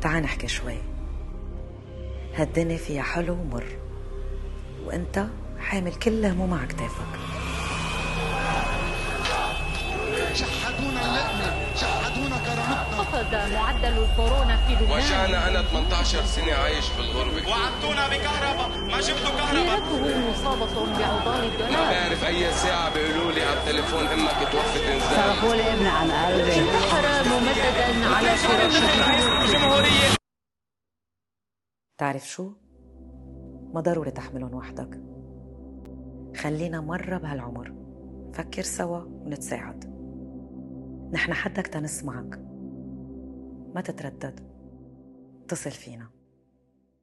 تعال نحكي شوي. هالدنيا فيها حلو ومر، وانت حامل كل هموم على كتافك. شحدونا اللقمة، شحدونا كرامتنا. خفض معدل الكورونا في لبنان. وجعنا أنا 18 سنة عايش في الغربة. وعدتونا بكهرباء، ما جبتوا كهرباء. ليرته مصابة بعضال الدولار. ما بعرف أي ساعة بيقولوا لي على التليفون أمك توفت إنزال. صرفوا لي ابني عن قلبي. انتحر ممددا على فراشه. تعرف شو؟ ما ضروري تحملهم وحدك. خلينا مرة بهالعمر فكر سوا ونتساعد. نحن حدك تنسمعك. ما تتردد، اتصل فينا.